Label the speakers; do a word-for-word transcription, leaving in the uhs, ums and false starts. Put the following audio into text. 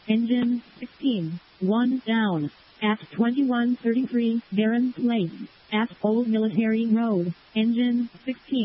Speaker 1: Engine sixteen. one down. At twenty-one thirty-three, Darren Place. At Old Military Road. Engine sixteen.